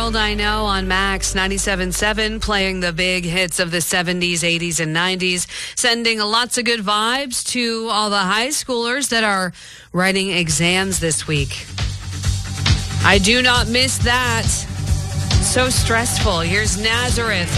World I Know on Max 97.7, playing the big hits of the 70s, 80s, and 90s, sending lots of good vibes to all the high schoolers that are writing exams this week. I do not miss that. So stressful. Here's Nazareth